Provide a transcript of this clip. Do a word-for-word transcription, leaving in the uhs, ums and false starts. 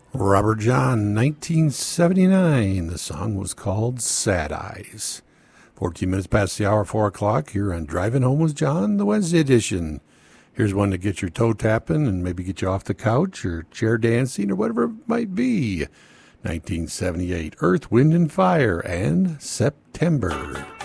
Robert John, nineteen seventy-nine. The song was called Sad Eyes. fourteen minutes past the hour, four o'clock, here on Driving Home with John, the Wednesday edition. Here's one to get your toe tapping and maybe get you off the couch or chair dancing or whatever it might be. nineteen seventy-eight, Earth, Wind and Fire and September.